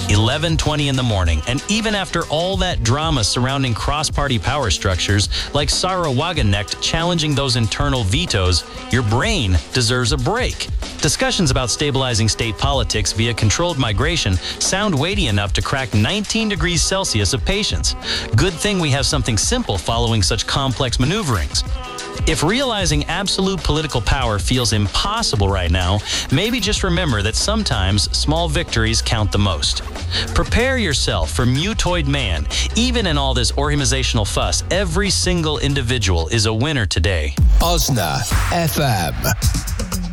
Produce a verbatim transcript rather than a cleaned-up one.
eleven twenty in the morning, and even after all that drama surrounding cross-party power structures, like Sarah Wagenknecht challenging those internal vetoes, your brain deserves a break. Discussions about stabilizing state politics via controlled migration sound weighty enough to crack nineteen degrees Celsius of patience. Good thing we have something simple following such complex maneuverings. If realizing absolute political power feels impossible right now, maybe just remember that sometimes small victories count the most. Prepare yourself for mutoid man. Even in all this organizational fuss, every single individual is a winner today. Osna F M.